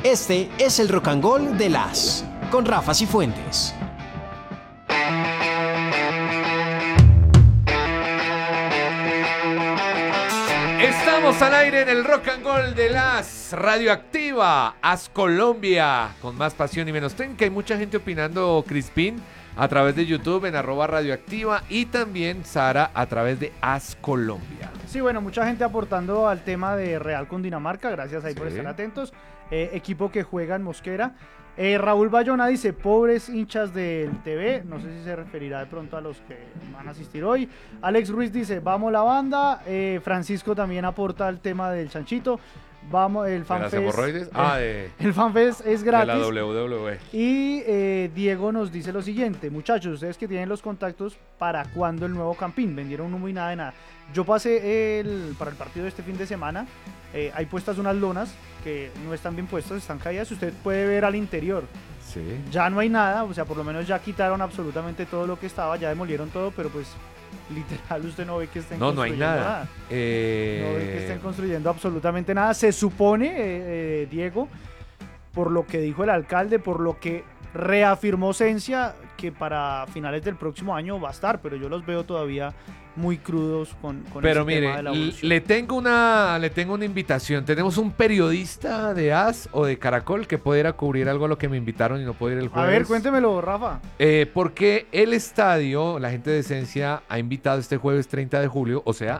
Este es el Rock and Roll de las con Rafa Cifuentes. Estamos al aire en el Rock and Roll de las Radioactiva, As Colombia, con más pasión y menos técnica. Hay mucha gente opinando, Crispín, a través de YouTube en @radioactiva y también Sara a través de As Colombia. Sí, bueno, mucha gente aportando al tema de Real con Dinamarca, gracias ahí por Sí. estar atentos. Equipo que juega en Mosquera. Raúl Bayona dice, pobres hinchas del TV, no sé si se referirá de pronto a los que van a asistir hoy. Alex Ruiz dice, vamos la banda. Francisco también aporta el tema del chanchito. Vamos, el ¿De las fanfest. hemorroides? El fanfest es de la gratis. WWE. Y Diego nos dice lo siguiente, muchachos, ustedes que tienen los contactos, ¿para cuándo el nuevo Campín? Vendieron humo y nada de nada. Yo pasé para el partido de este fin de semana, hay puestas unas lonas que no están bien puestas, están caídas, usted puede ver al interior. Sí. Ya no hay nada, o sea, por lo menos ya quitaron absolutamente todo lo que estaba, ya demolieron todo, pero pues literal usted no ve que estén No hay construyendo nada. No ve que estén construyendo absolutamente nada. Se supone, Diego, por lo que dijo el alcalde, por lo que reafirmó Cencia, que para finales del próximo año va a estar, pero yo los veo todavía muy crudos con Pero ese mire, tema de la evolución. le tengo una invitación. Tenemos un periodista de AS o de Caracol que puede ir a cubrir algo a lo que me invitaron y no puede ir el A jueves. ver, cuéntemelo, Rafa. Porque el estadio, la gente de Esencia ha invitado este jueves 30 de julio, o sea,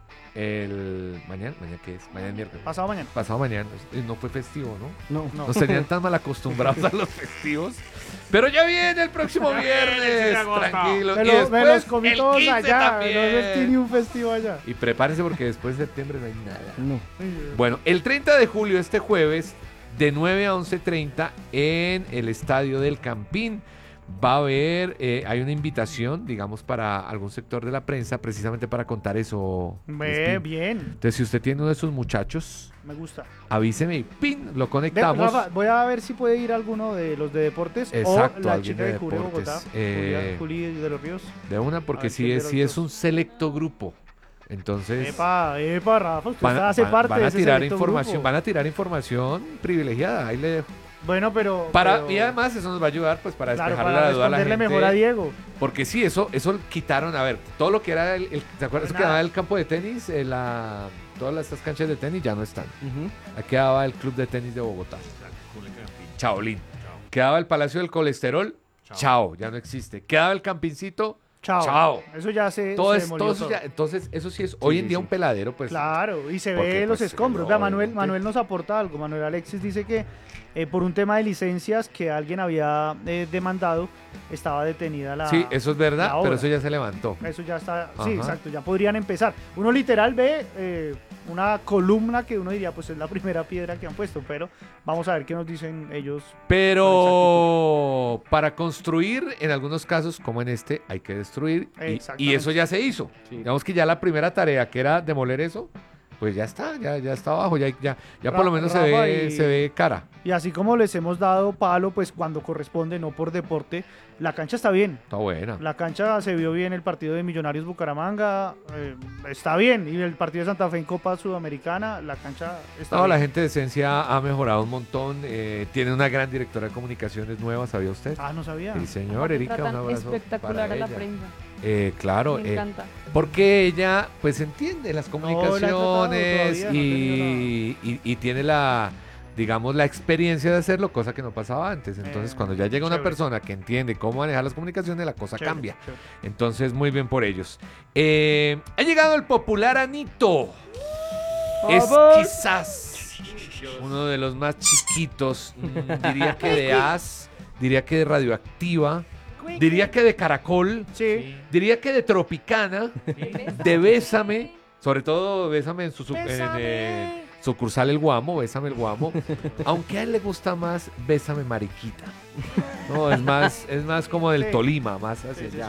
¿mañana qué es? Mañana es miércoles. Pasado mañana. Pasado mañana, no fue festivo, ¿no? No. Nos tenían tan mal acostumbrados a los festivos. Pero ya viene el próximo viernes, tranquilo. Me los comí el todos 15 allá, también. no vestí ni un festivo allá. Y prepárense porque después de septiembre no hay nada. No. Bueno, el 30 de julio, este jueves, de 9 a 11:30 en el Estadio del Campín, va a haber, hay una invitación, digamos, para algún sector de la prensa, precisamente para contar eso. Bien, Entonces, si usted tiene uno de esos muchachos, me gusta. avíseme y ¡pin! Lo conectamos. Rafa, voy a ver si puede ir alguno de los de deportes Exacto, o la alguien chica de de Cubre deportes. Bogotá, Juli de los Ríos. De una, porque ver si quién de es, los si es dos. un selecto grupo. Entonces, Epa, Rafa, usted van, hace van- parte van de a ese tirar selecto información, grupo. van a tirar información privilegiada. Ahí le dejo. Bueno, pero... Y además eso nos va a ayudar pues para claro, despejarle para la duda a la responderle gente. mejor a Diego. Porque sí, eso quitaron, a ver, todo lo que era ¿te acuerdas que Nada. quedaba el campo de tenis? Todas estas canchas de tenis ya no están. Aquí quedaba el club de tenis de Bogotá. Chaolín. Quedaba el Palacio del Colesterol. Chao, ya no existe. Quedaba el Campincito. Chao. Eso ya se Todo demolió eso todo. ya, entonces, eso sí es hoy en día un peladero, pues. Claro, y se porque, ve los pues, escombros. Vea, obviamente. Manuel nos aporta algo. Manuel Alexis dice que por un tema de licencias que alguien había demandado, estaba detenida la Sí, eso es la verdad, obra. pero eso ya se levantó. Eso ya está, Ajá. sí, exacto, ya podrían empezar. Uno literal ve una columna que uno diría, pues es la primera piedra que han puesto, pero vamos a ver qué nos dicen ellos. Pero para construir, en algunos casos, como en este, hay que destruir. Y Exactamente. eso ya se hizo. Sí. Digamos que ya la primera tarea, que era demoler eso, pues ya está abajo. Ya por lo menos Rafa, se ve cara. Y así como les hemos dado palo, pues cuando corresponde, no por deporte, la cancha está bien. Está buena. La cancha se vio bien, el partido de Millonarios Bucaramanga está bien, y el partido de Santa Fe en Copa Sudamericana, la cancha está No, bien. la gente de Esencia ha mejorado un montón. Tiene una gran directora de comunicaciones nueva, ¿sabía usted? Ah, no sabía. Sí, señor, Erika, un Tratan abrazo espectacular para a la ella. prensa. Claro, Me encanta. porque ella pues entiende las la he tratado comunicaciones todavía, no he y tiene la, digamos, la experiencia de hacerlo, cosa que no pasaba antes. Entonces, cuando ya llega una chévere. persona que entiende cómo manejar las comunicaciones, la cosa Chévere, cambia. chévere. Entonces, muy bien por ellos. Ha llegado el popular Anito. Es quizás uno de los más chiquitos, diría que de AS, diría que de Radioactiva, diría que de Caracol, Sí. diría que de Tropicana, de Bésame, sobre todo Bésame en su sucursal El Guamo, Bésame el Guamo, aunque a él le gusta más Bésame Mariquita. No, es más como del Sí. Tolima, más hacia Sí, sí, allá. sí.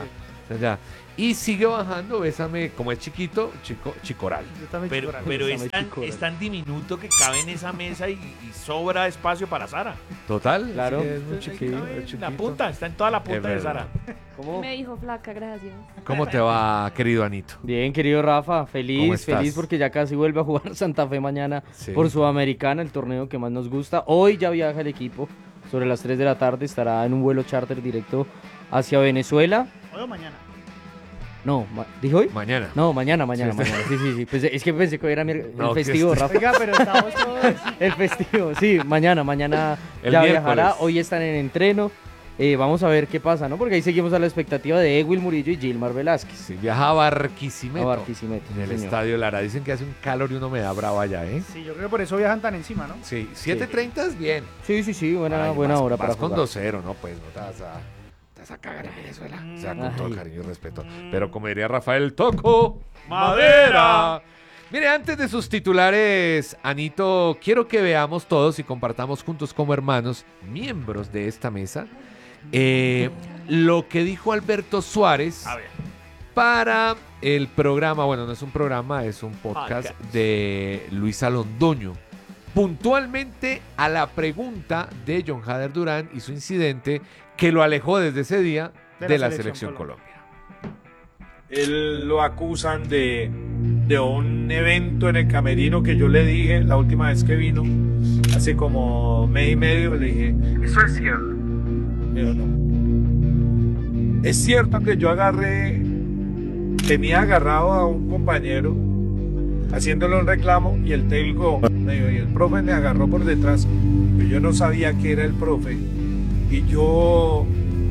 Ya. Y sigue bajando, Bésame, como es chiquito, Chicoral. Yo también Pero chico, es tan diminuto que cabe en esa mesa y sobra espacio para Sara. Total. Claro. Sí, es muy Ahí chiquito. cabe es en chiquito. la punta, está en toda la punta de verdad. Sara. ¿Cómo? Me dijo flaca, gracias. ¿Cómo te va, querido Anito? Bien, querido Rafa, ¿Cómo feliz estás? porque ya casi vuelve a jugar Santa Fe mañana Sí. por Sudamericana, el torneo que más nos gusta. Hoy ya viaja el equipo, sobre las 3 de la tarde estará en un vuelo charter directo hacia Venezuela. Hoy o mañana. No, ¿dijo hoy? Mañana. No, mañana. Sí, Sí. Pues es que pensé que hoy era el No, que festivo, Rafa. Oiga, pero estamos todos. El festivo, sí, mañana El ya miércoles. viajará. Hoy están en entreno. Vamos a ver qué pasa, ¿no? Porque ahí seguimos a la expectativa de Ewil Murillo y Gilmar Velázquez. Sí, viaja a Barquisimeto. A Barquisimeto, En el señor. Estadio Lara. Dicen que hace un calor y una humedad brava allá, ¿eh? Sí, yo creo que por eso viajan tan encima, ¿no? Sí, 7:30 es bien. Sí, buena Ay, buena vas- hora vas para con jugar. 2-0, ¿no? Pues no te vas a cagar en Venezuela. O sea, con Ay. todo cariño y respeto. Pero como diría Rafael, toco madera. Mire, antes de sus titulares, Anito, quiero que veamos todos y compartamos juntos como hermanos, miembros de esta mesa, lo que dijo Alberto Suárez A ver. para el programa, bueno, no es un programa, es un podcast de Luisa Londoño. Puntualmente a la pregunta de John Hader Durán y su incidente que lo alejó desde ese día de la selección Colombia. Él lo acusan de un evento en el camerino que yo le dije la última vez que vino, hace como mes y medio, le dije, eso es cierto. Pero no. Es cierto que yo tenía agarrado a un compañero haciéndole un reclamo y el técnico me dijo, y el profe me agarró por detrás, pero yo no sabía que era el profe y yo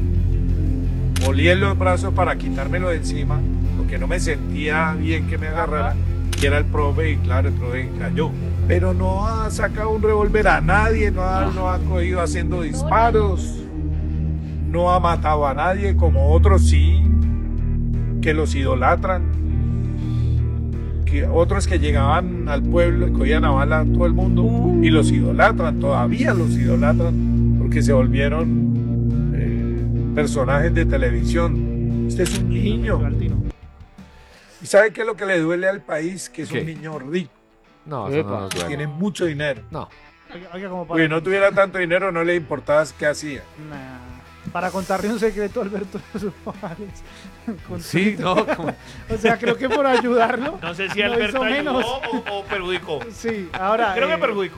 molí en los brazos para quitármelo de encima porque no me sentía bien que me agarrara y era el profe y claro, el profe cayó, pero no ha sacado un revólver a nadie, no ha cogido haciendo disparos, no ha matado a nadie como otros sí, que los idolatran, que otros que llegaban al pueblo y cogían a bala a todo el mundo y los idolatran, todavía los idolatran porque se volvieron personajes de televisión. Usted es un niño. ¿Y sabe qué es lo que le duele al país? Que es ¿Qué? un niño rico, No, eso no Epa. nos duele. tiene mucho dinero. No. Oiga, como Porque no tuviera tanto dinero, no le importaba qué hacía. Para contarle un secreto a Alberto Suárez. Con Sí, Twitter. no, como- O sea, creo que por ayudarlo. No sé si no Alberto hizo menos. ayudó o perjudicó. Sí, ahora. Creo que perjudicó.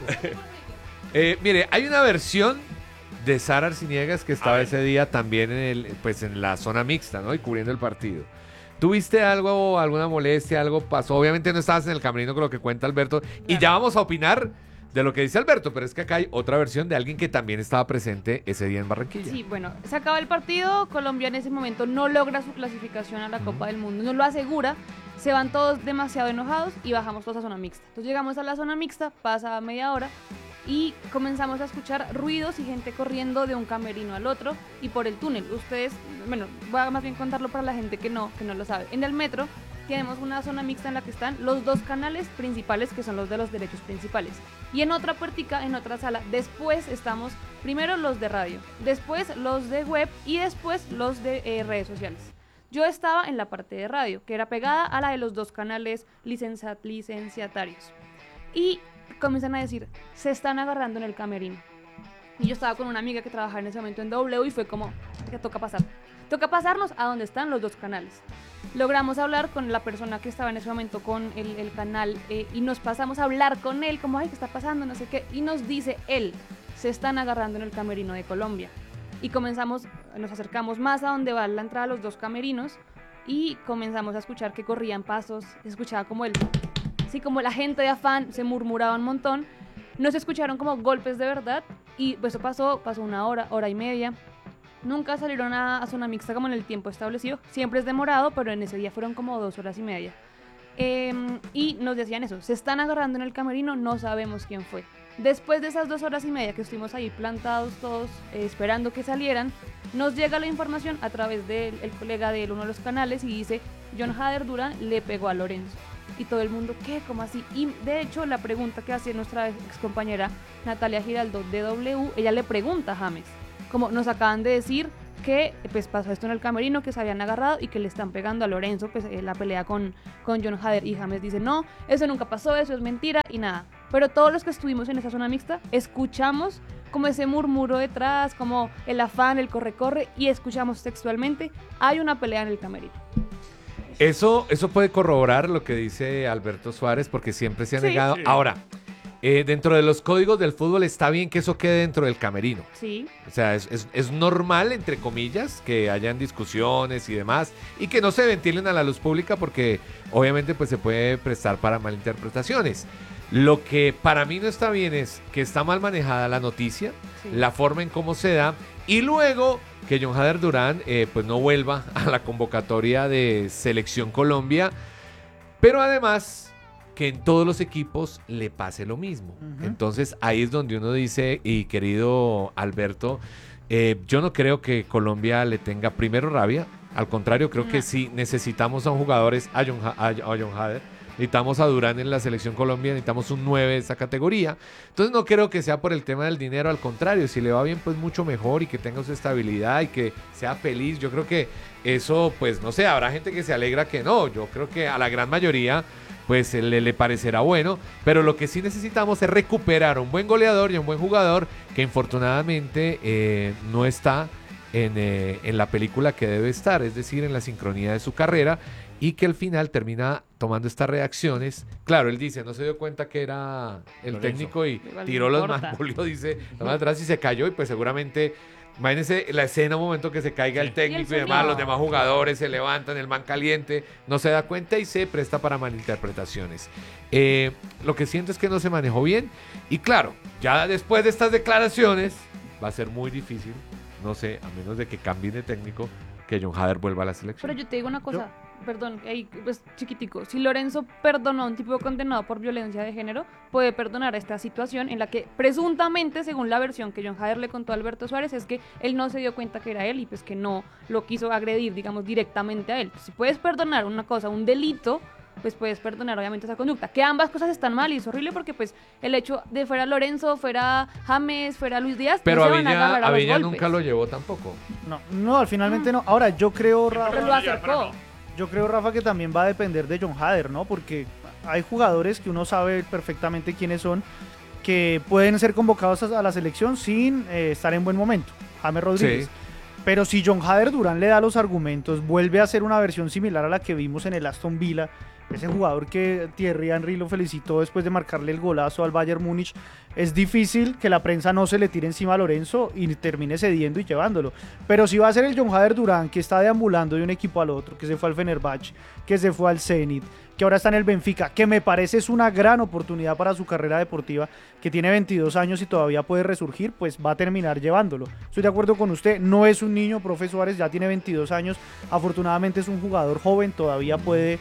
Mire, hay una versión de Sara Arciniegas que A estaba ver. ese día también en la zona mixta, ¿no? Y cubriendo el partido. ¿Tuviste algo, alguna molestia, algo pasó? Obviamente no estabas en el camerino con lo que cuenta Alberto. Y ya vamos a opinar de lo que dice Alberto, pero es que acá hay otra versión de alguien que también estaba presente ese día en Barranquilla. Sí, bueno, se acaba el partido, Colombia en ese momento no logra su clasificación a la Copa del Mundo, no lo asegura, se van todos demasiado enojados y bajamos todos a zona mixta. Entonces llegamos a la zona mixta, pasa media hora y comenzamos a escuchar ruidos y gente corriendo de un camerino al otro y por el túnel. Ustedes, bueno, voy a más bien contarlo para la gente que no lo sabe. En el metro tenemos una zona mixta en la que están los dos canales principales que son los de los derechos principales. Y en otra puertica, en otra sala, después estamos primero los de radio, después los de web y después los de redes sociales. Yo estaba en la parte de radio, que era pegada a la de los dos canales licenciatarios. Y comienzan a decir, se están agarrando en el camerino. Y yo estaba con una amiga que trabajaba en ese momento en W y fue como, que toca pasar. Toca pasarnos a donde están los dos canales. Logramos hablar con la persona que estaba en ese momento con el canal y nos pasamos a hablar con él, como, ay, ¿qué está pasando? No sé qué. Y nos dice él, se están agarrando en el camerino de Colombia. Y nos acercamos más a donde va la entrada de los dos camerinos y comenzamos a escuchar que corrían pasos, se escuchaba como así como la gente de afán, se murmuraba un montón. No se escucharon como golpes de verdad y eso pasó una hora y media. Nunca salieron a zona mixta como en el tiempo establecido. Siempre es demorado, pero en ese día fueron como 2 horas y media. Y nos decían eso, se están agarrando en el camerino, no sabemos quién fue. Después de esas 2 horas y media que estuvimos ahí plantados todos, esperando que salieran, nos llega la información a través del colega de uno de los canales y dice, John Hader Durán le pegó a Lorenzo. Y todo el mundo, ¿qué? ¿Cómo así? Y de hecho la pregunta que hace nuestra ex compañera Natalia Giraldo de W, ella le pregunta a James, como nos acaban de decir que pues pasó esto en el camerino, que se habían agarrado y que le están pegando a Lorenzo, pues la pelea con John Hader, y James dice, no, eso nunca pasó, eso es mentira y nada. Pero todos los que estuvimos en esa zona mixta escuchamos como ese murmuro detrás, como el afán, el corre-corre, y escuchamos textualmente, hay una pelea en el camerino. Eso puede corroborar lo que dice Alberto Suárez, porque siempre se ha negado. Sí. Ahora, dentro de los códigos del fútbol está bien que eso quede dentro del camerino. Sí. O sea, es normal, entre comillas, que hayan discusiones y demás, y que no se ventilen a la luz pública porque obviamente pues se puede prestar para malinterpretaciones. Lo que para mí no está bien es que está mal manejada la noticia, Sí. la forma en cómo se da, y luego que John Hader Durán pues no vuelva a la convocatoria de Selección Colombia, pero además que en todos los equipos le pase lo mismo. Ujú. Entonces ahí es donde uno dice, y querido Alberto, yo no creo que Colombia le tenga primero rabia, al contrario, creo que No. si necesitamos a un jugador es a John Hader, necesitamos a Durán en la Selección Colombia, necesitamos un 9 de esa categoría. Entonces no creo que sea por el tema del dinero, al contrario, si le va bien pues mucho mejor y que tenga su estabilidad y que sea feliz. Yo creo que eso pues no sé, habrá gente que se alegra que no, yo creo que a la gran mayoría pues le parecerá bueno, pero lo que sí necesitamos es recuperar un buen goleador y un buen jugador que infortunadamente no está en la película que debe estar, es decir, en la sincronía de su carrera, y que al final termina tomando estas reacciones. Claro, él dice, no se dio cuenta que era el Lorenzo. técnico y Igual no tiró los importa. volvió, dice, los más atrás y se cayó, y pues seguramente, imagínense la escena, un momento que se caiga el Y técnico y el demás, sonido. los demás jugadores se levantan, el man caliente, no se da cuenta y se presta para malinterpretaciones. Lo que siento es que no se manejó bien, y claro, ya después de estas declaraciones, va a ser muy difícil, no sé, a menos de que cambien de técnico, que John Hader vuelva a la selección. Pero yo te digo una cosa, perdón, ahí pues chiquitico, si Lorenzo perdonó a un tipo condenado por violencia de género, puede perdonar esta situación en la que presuntamente, según la versión que John Hader le contó a Alberto Suárez, es que él no se dio cuenta que era él y pues que no lo quiso agredir, digamos, directamente a él. Si puedes perdonar una cosa, un delito, pues puedes perdonar obviamente esa conducta. Que ambas cosas están mal y es horrible porque pues el hecho de fuera Lorenzo, fuera James, fuera Luis Díaz, Pero no se van a Avilla, agarrar a los Avilla golpes. nunca lo llevó tampoco. No, al finalmente no. Ahora, yo creo, Pero Rafa, lo acercó. Rafa, que también va a depender de John Hader, ¿no? Porque hay jugadores que uno sabe perfectamente quiénes son, que pueden ser convocados a la selección sin estar en buen momento. James Rodríguez. Sí. Pero si John Hader Durán le da los argumentos, vuelve a hacer una versión similar a la que vimos en el Aston Villa, ese jugador que Thierry Henry lo felicitó después de marcarle el golazo al Bayern Múnich, es difícil que la prensa no se le tire encima a Lorenzo y termine cediendo y llevándolo. Pero si va a ser el John Hader Durán que está deambulando de un equipo al otro, que se fue al Fenerbahce, que se fue al Zenit, que ahora está en el Benfica, que me parece es una gran oportunidad para su carrera deportiva, que tiene 22 años y todavía puede resurgir, pues va a terminar llevándolo. Estoy de acuerdo con usted, no es un niño, profe Suárez, ya tiene 22 años, afortunadamente es un jugador joven, todavía puede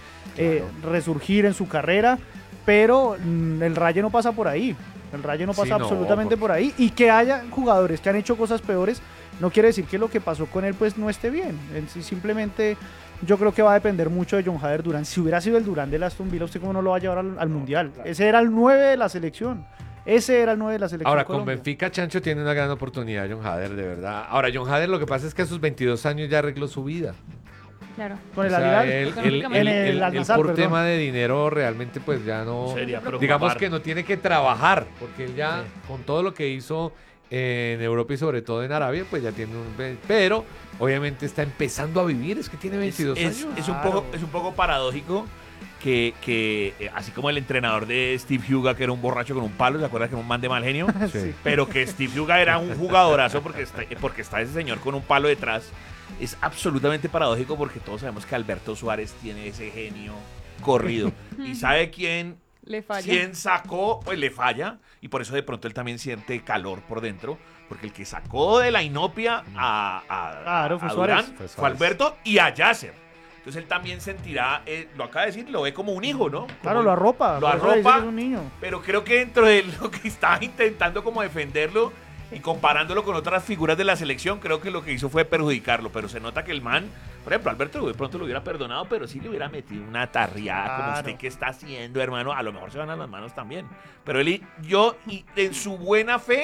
resurgir en su carrera, pero el Rayo no pasa por ahí. El Rayo no Sí, pasa no, absolutamente por ahí. Y que haya jugadores que han hecho cosas peores no quiere decir que lo que pasó con él pues no esté bien. Simplemente yo creo que va a depender mucho de John Hader Durán. Si hubiera sido el Durán del Aston Villa, ¿usted cómo no lo va a llevar al Mundial? Ese era el 9 de la selección. Ese era el 9 de la selección. Ahora, con Colombia. Benfica, Chancho tiene una gran oportunidad, John Hader, de verdad. Ahora, John Hader, lo que pasa es que a sus 22 años ya arregló su vida. Claro. Con el O sea, Al-Hilal, económicamente. en el Al-Nassr, por perdón. tema de dinero realmente pues ya no, Sería digamos preocupar. que no tiene que trabajar, porque él ya con todo lo que hizo en Europa y sobre todo en Arabia, pues ya tiene pero obviamente está empezando a vivir, es que tiene 22 años. Es un poco paradójico que así como el entrenador de Steve Huga, que era un borracho con un palo, ¿se acuerdas que era un man de mal genio? Sí. Pero que Steve Huga era un jugadorazo porque está ese señor con un palo detrás. Es absolutamente paradójico porque todos sabemos que Alberto Suárez tiene ese genio corrido. ¿Y sabe quién Le falla. quien sacó? Pues le falla. Y por eso de pronto él también siente calor por dentro. Porque el que sacó de la inopia Claro, fue a Suárez. Durán Fue fue Suárez. Alberto y a Yasser. Entonces él también sentirá, lo acaba de decir, lo ve como un hijo, ¿no? Claro, Como- lo arropa. Lo por eso le dice arropa. que es un niño. Pero creo que dentro de lo que estaba intentando como defenderlo y comparándolo con otras figuras de la selección, creo que lo que hizo fue perjudicarlo. Pero se nota que el man, por ejemplo, Alberto de pronto lo hubiera perdonado, pero sí le hubiera metido una tarriada como Claro. usted que está haciendo, hermano. A lo mejor se van a las manos también. Pero él y en su buena fe,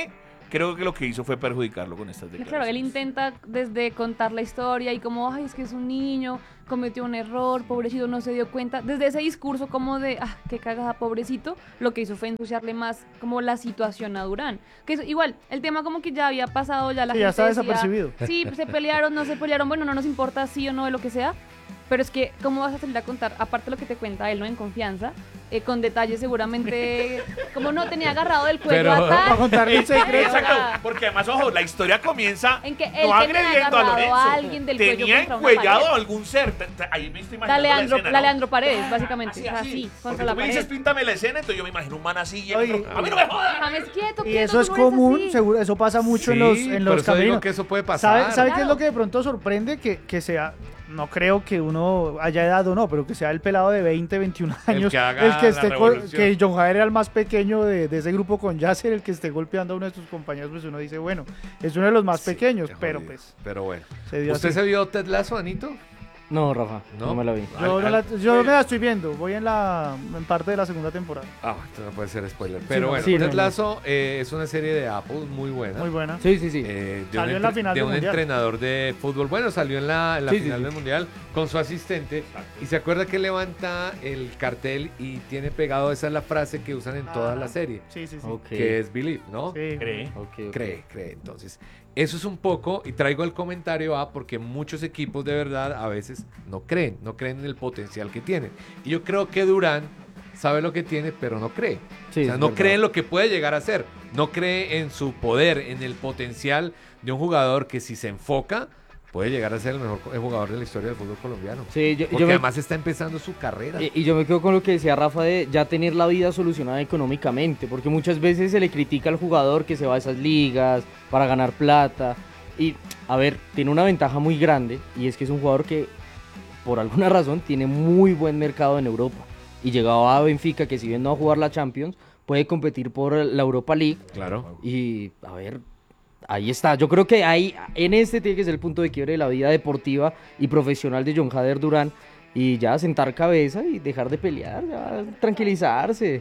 creo que lo que hizo fue perjudicarlo con estas Claro, declaraciones. él intenta desde contar la historia y como, ay, es que es un niño, cometió un error, pobrecito, no se dio cuenta. Desde ese discurso como de, qué cagada, pobrecito, lo que hizo fue ensuciarle más como la situación a Durán. Que es, igual, el tema como que ya había pasado, ya la Sí, gente ya está decía, desapercibido. sí, se pelearon, no se pelearon, bueno, no nos importa sí o no de lo que sea. Pero es que, ¿cómo vas a salir a contar? Aparte de lo que te cuenta él, ¿no? En confianza, con detalles seguramente, como no tenía agarrado del cuello Pero- a tal. Para contarle un secreto. Exacto, porque además, ojo, la historia comienza En que él no tenía agrediendo a agarrado Lorenzo, a alguien del cuello tenía contra una encuellado pared. a algún ser. Ahí me estoy La imaginando la Leandro, escena, la ¿no? Leandro Paredes, básicamente. Así, o sea, así. sí, Porque contra tú la me pared. dices, píntame la escena, entonces yo me imagino un man así. y el Oye, otro, a mí no me jodas. James, quieto, Y quieto, eso es tú no eres común, así. seguro, eso pasa mucho Sí, en por los eso digo caminos. que eso puede pasar. ¿Sabe qué es Claro. lo que de pronto sorprende? Que sea, no creo que uno haya edad o no, pero que sea el pelado de 20, 21 El años, que haga la revolución. que John Javier era el más pequeño de ese grupo con Yasser, el que esté golpeando a uno de sus compañeros, pues uno dice, bueno, es uno de los más Sí, pequeños, qué pero jodido. pues Pero bueno. se dio ¿Usted así. se vio Ted Lasso, Anito? No, Rafa, ¿No? no me la vi. Yo me la estoy viendo, voy en parte de la segunda temporada. Esto no puede ser spoiler. Pero no. bueno, Sí, Ted no, no. Lasso es una serie de Apple muy buena. Muy buena. Sí, sí, sí. De Salió un en la final de del un Mundial. entrenador de fútbol. Bueno, salió en la Sí, sí, final sí. del Mundial con su asistente. Y se acuerda que levanta el cartel y tiene pegado, esa es la frase que usan en toda la serie, Sí, sí, sí. Ok. que es believe, ¿no? Sí. Cree. Ok, ok. Cree. Entonces, eso es un poco, y traigo el comentario porque muchos equipos de verdad a veces no creen en el potencial que tienen. Y yo creo que Durán sabe lo que tiene, pero no cree. Sí, O sea, es no verdad. cree en lo que puede llegar a ser. No cree en su poder, en el potencial de un jugador que si se enfoca, puede llegar a ser el mejor jugador de la historia del fútbol colombiano. Sí, yo Porque me- además está empezando su carrera. Y yo me quedo con lo que decía Rafa de ya tener la vida solucionada económicamente, porque muchas veces se le critica al jugador que se va a esas ligas para ganar plata. Y, a ver, tiene una ventaja muy grande y es que es un jugador que, por alguna razón, tiene muy buen mercado en Europa. Y llegado a Benfica, que si bien no va a jugar la Champions, puede competir por la Europa League. Claro. Y, a ver, ahí está. Yo creo que ahí, en este tiene que ser el punto de quiebre de la vida deportiva y profesional de John Jader Durán. Y ya sentar cabeza y dejar de pelear, ya tranquilizarse.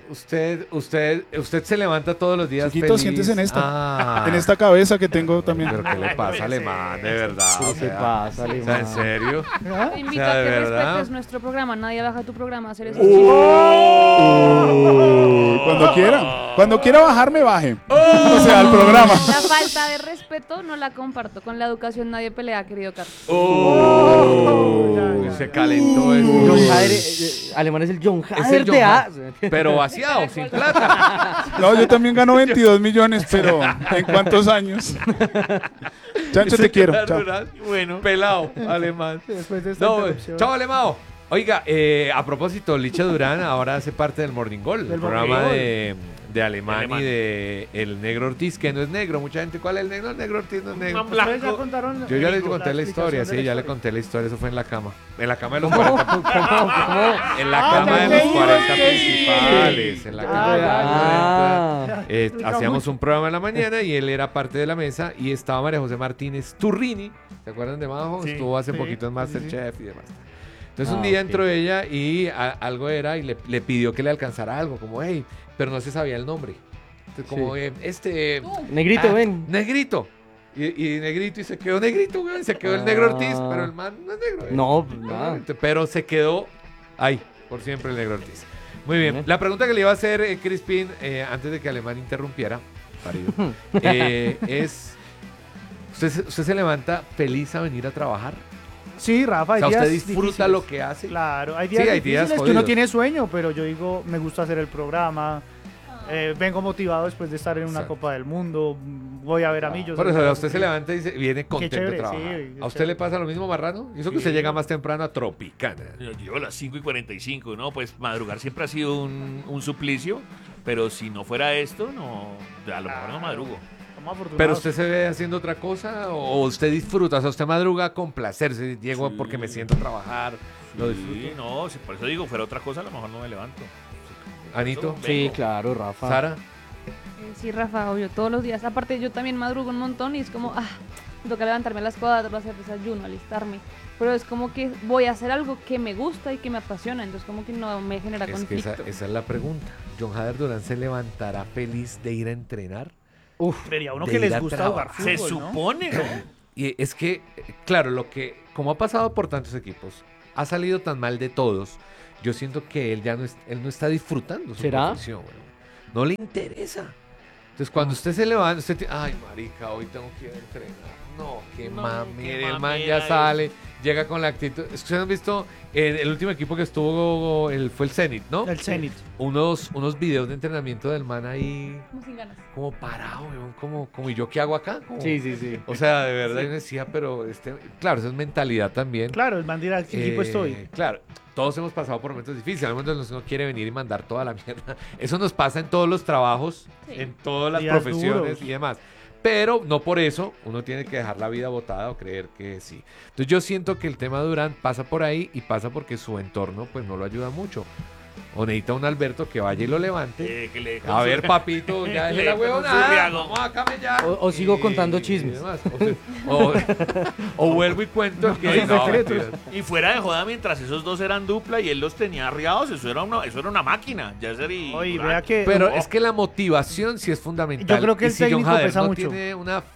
Usted se levanta todos los días Chiquito, feliz. siéntese en esta. Ah, En esta cabeza que tengo también. Pero ¿qué le pasa, Alemán? De verdad. ¿Pero o qué sea, pasa, o sea, Alemán? ¿en serio? Te invito O sea, a de que verdad. respetes nuestro programa. Nadie baja tu programa a hacer eso. Cuando quiera bajarme, baje. O sea, al programa. La falta de respeto no la comparto. Con la educación nadie pelea, querido Carlos. Uy, se calentó eso. John Jader, Alemán es el John Es Jader el de John A. Hader, pero vaciado, sin plata. No, yo también gano 22 millones, pero ¿en cuántos años? Chancho, te quiero. Ese Chao. Durán, bueno, pelado, Alemán. Después de esta No, interrupción. chao, Alemão. Oiga, a propósito, Licha Durán ahora hace parte del Morning Goal, el Del programa Morning de Alemán Alemán. y de el Negro Ortiz, que no es negro. Mucha gente, ¿cuál es el negro? El Negro Ortiz no es negro. Man Ustedes ya blanco. contaron Yo ya les la conté la historia, explicación de sí, la ya le historia. conté la historia, eso fue en la cama. En la cama de los 40 ¿Cómo? En la Ah, cama ya de los leí, 40 ok. principales. En la cama de los 40. Ah, Explica Hacíamos mucho. un programa en la mañana y él era parte de la mesa y estaba María José Martínez Turrini. ¿Se acuerdan de Majo? Sí, Estuvo hace sí, poquito en sí, Masterchef y demás. Entonces un Ah, día ok. entró ella y algo era y le pidió que le alcanzara algo, como, hey, pero no se sabía el nombre. Entonces, como, Sí. Negrito, ah, ven. Negrito. Y Negrito, y se quedó Negrito, güey. Se quedó el Negro Ortiz, pero el man no es negro. No, pues nada. Pero se quedó ahí, por siempre el Negro Ortiz. Muy bien. Bien. La pregunta que le iba a hacer Crispin, antes de que Alemán interrumpiera, parido, es: ¿usted se levanta feliz a venir a trabajar? Sí, Rafa, O hay sea, ¿usted días disfruta difíciles. lo que hace? Claro, hay Sí, días hay días difíciles que jodidos. uno tiene sueño, pero yo digo, me gusta hacer el programa. Vengo motivado después de estar en una Exacto. Copa del Mundo. Voy a ver a Millos. Por eso, a usted se levanta y viene contento chévere, de trabajar. sí, qué ¿A usted chévere. le pasa lo mismo, Marrano? Y eso que usted llega más temprano a Tropicana. Yo a las 5:45, ¿no? Pues madrugar siempre ha sido un suplicio, pero si no fuera esto, no, a lo mejor no madrugo. Somos afortunados. ¿Pero usted se ve haciendo otra cosa o usted disfruta? O sea, usted madruga con placer. Si llego Sí. porque me siento a trabajar, lo Sí, disfruto. no, si por eso digo, fuera otra cosa, a lo mejor no me levanto. Anito, Sí, Vengo. claro, Rafa. Sara. Sí, Rafa, obvio, todos los días. Aparte, yo también madrugo un montón y es como, me toca levantarme a las 4, hacer desayuno, alistarme. Pero es como que voy a hacer algo que me gusta y que me apasiona, entonces como que no me genera Es que conflicto. esa es la pregunta. ¿John Jader Durán se levantará feliz de ir a entrenar? Vería uno de que ir les a gusta jugar trabajar. fútbol, Se ¿no? supone, ¿no? Y es que, claro, como ha pasado por tantos equipos, ha salido tan mal de todos, yo siento que él ya él no está disfrutando su ¿Será? profesión, weón. No le interesa. Entonces, cuando usted se levanta, ay, marica, hoy tengo que ir a entrenar. No, qué No, mame, qué el man mamera ya sale, llega con la actitud. Es que ustedes han visto, el último equipo que estuvo, fue el Zenit, ¿no? El Zenit. Unos videos de entrenamiento del man ahí, Como sin ganas. como parado, weón, como, ¿y yo qué hago acá? Como- Sí, sí, sí. O sea, de verdad, yo decía, pero claro, eso es mentalidad también. Claro, el man dirá, ¿qué equipo estoy? Claro, todos hemos pasado por momentos difíciles, hay momentos en los que uno quiere venir y mandar toda la mierda. Eso nos pasa en todos los trabajos, Sí. en todas las Días profesiones duros. y demás. Pero no por eso uno tiene que dejar la vida botada o creer que sí. Entonces yo siento que el tema de Durán pasa por ahí y pasa porque su entorno pues no lo ayuda mucho. O necesita un Alberto que vaya y lo levante. Que le A ver, papito, ya Le dejé la con su huevonada, riago. vamos a camellar. O sigo Y contando chismes. demás. O vuelvo y cuento el que hay secretos. mentiras. Y fuera de joda, mientras esos dos eran dupla y él los tenía arriados, eso era una máquina. Yasser y Oye, Durán. vea que... Pero es que la motivación sí es fundamental. Yo creo que Y el si John técnico Hader pesa no mucho. tiene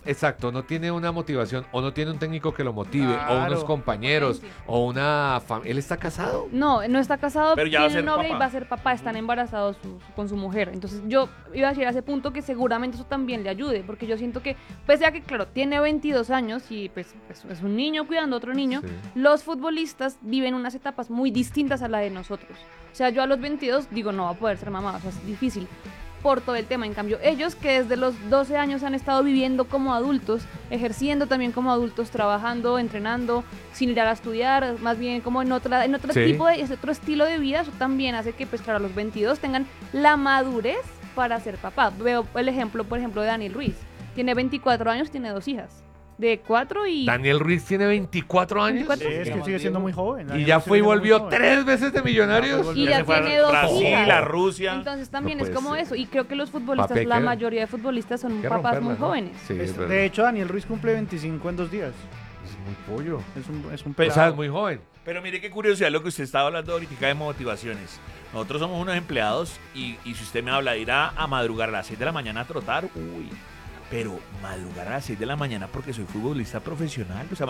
no tiene una motivación o no tiene un técnico que lo motive o Claro. unos compañeros Sí. o una familia. ¿Él está casado? No, no está casado, Pero ya va a tiene ser novia papá. y va a ser papá, están embarazados con su mujer. Entonces yo iba a decir a ese punto que seguramente eso también le ayude, porque yo siento que, pese a que, claro, tiene 22 años y pues es un niño cuidando a otro niño, Sí. los futbolistas viven unas etapas muy distintas a la de nosotros. O sea, yo a los 22 digo, no va a poder ser mamá, o sea, es difícil por todo el tema. En cambio, ellos que desde los 12 años han estado viviendo como adultos, ejerciendo también como adultos, trabajando, entrenando, sin ir a estudiar, más bien como en otro Sí. tipo de, es otro estilo de vida, eso también hace que, pues claro, a los 22 tengan la madurez para ser papá. Veo el ejemplo, por ejemplo, de Daniel Ruiz. Tiene 24 años, tiene 2 hijas, de 4 y... Daniel Ruiz tiene 24 años 24. Sí, es que sigue siendo muy joven. y Daniel ya sigue fue y siendo muy volvió joven. 3 veces de Millonarios. Ya Y Ya ya se fue a tiene 2 Brasil, hijas. a Rusia. Entonces también No es puede como ser. eso. Y creo que los futbolistas, Papi, hay la que- mayoría de futbolistas son Hay que papás muy romperla, ¿no? jóvenes. Sí, es verdad. De hecho, Daniel Ruiz cumple 25 en 2 días. Es muy pollo. Es un O pelado. sea, es muy joven. Pero mire qué curiosidad lo que usted estaba hablando ahorita de motivaciones. Nosotros somos unos empleados y si usted me habla de ir a madrugar a las 6 de la mañana a trotar, uy. Pero madrugar a las 6 de la mañana porque soy futbolista profesional, o sea,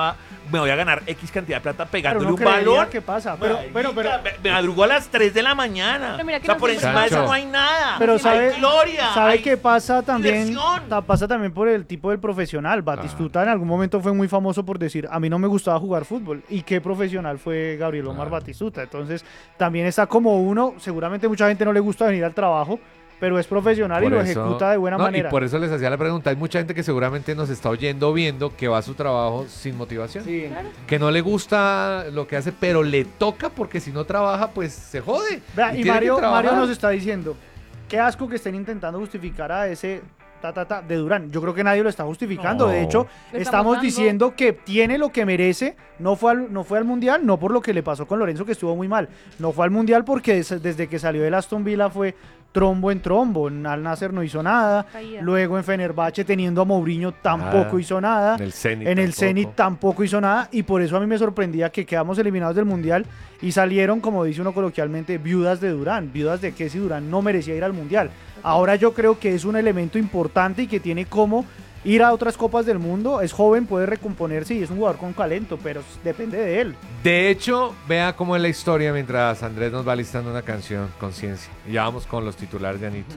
me voy a ganar X cantidad de plata Pero pegándole uno un creería balón. que pasa. Me madrugo a las 3 de la mañana. Pero mira que o sea, no por se- encima de eso Sancho. no hay nada. Pero Hay sabe, gloria. ¿sabe hay qué pasa también? diversión. Pasa también por el tipo del profesional. Batistuta en algún momento fue muy famoso por decir, a mí no me gustaba jugar fútbol. ¿Y qué profesional fue Gabriel Omar Batistuta? Entonces, también está como uno, seguramente mucha gente no le gusta venir al trabajo, pero es profesional y Por lo eso- ejecuta de buena no, manera. Y por eso les hacía la pregunta. Hay mucha gente que seguramente nos está oyendo, viendo que va a su trabajo sin motivación. Sí. Que no le gusta lo que hace, pero le toca porque si no trabaja, pues se jode. Vea, y tiene que Mario trabajar. nos está diciendo, qué asco que estén intentando justificar a ese de Durán. Yo creo que nadie lo está justificando. No. De hecho, Le estamos estamos dando- diciendo que tiene lo que merece. No fue al Mundial, no por lo que le pasó con Lorenzo, que estuvo muy mal. No fue al Mundial porque desde que salió del Aston Villa fue trombo en trombo. En Al Nassr no hizo nada. Caída. Luego en Fenerbahce, teniendo a Mourinho, tampoco Nada. hizo nada. En el Zenit En el tampoco. Zenit tampoco hizo nada. Y por eso a mí me sorprendía que quedamos eliminados del Mundial y salieron, como dice uno coloquialmente, viudas de Durán. Viudas de que si Durán no merecía ir al Mundial. Ahora yo creo que es un elemento importante y que tiene como ir a otras copas del mundo. Es joven, puede recomponerse y es un jugador con talento, pero depende de él. De hecho, vea cómo es la historia mientras Andrés nos va listando una canción, Conciencia. Y ya vamos con los titulares de Anito.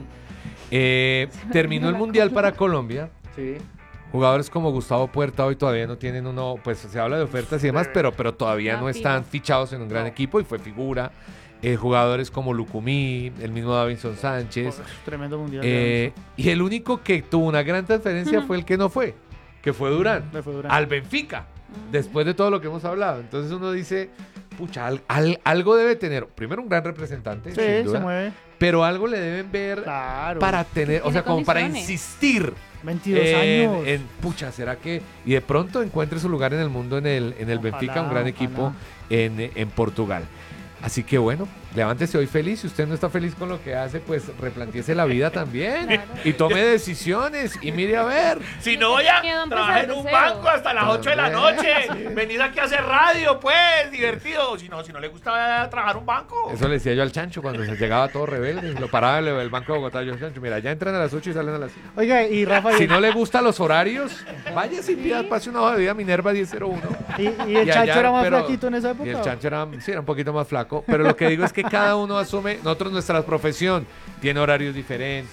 Terminó el Mundial para Colombia. Sí. Jugadores como Gustavo Puerta hoy todavía no tienen uno, pues se habla de ofertas y demás, pero todavía no están fichados en un gran equipo y fue figura. Jugadores como Lucumí, el mismo Davinson Sánchez. Tremendo Mundial. Y el único que tuvo una gran transferencia fue el que no fue, que fue Durán, Le fue Durán. al Benfica, después de todo lo que hemos hablado. Entonces uno dice, pucha, algo debe tener, primero un gran representante, Sí, sin duda, se mueve. pero algo le deben ver Claro. para tener, o Tiene sea, como para condiciones. insistir 22 años. pucha, ¿será que? Y de pronto encuentre su lugar en el mundo en el Ojalá, Benfica, un gran ojalá. equipo en Portugal. Así que bueno, levántese hoy feliz. Si usted no está feliz con lo que hace, pues replantéese la vida también. Claro. Y tome decisiones y mire a ver. Si no, vaya, Miedo a empezar trabajar en de un cero. banco hasta las 8 de la noche. Venir aquí a hacer radio, pues, divertido. Si no le gusta trabajar en un banco. Eso le decía yo al Chancho cuando se llegaba todo rebelde. Lo paraba el Banco de Bogotá. Yo, Chancho, mira, ya entran a las 8 y salen a las 5. Oiga, y Rafa, Si no le gustan los horarios, vaya sin piedad, pase una hoja de vida Minerva 1001. y el Y Chancho allá, era más pero- flaquito en esa época. Y el Chancho era, sí, era un poquito más flaco. Pero lo que digo es que cada uno asume, nosotros nuestra profesión tiene horarios diferentes.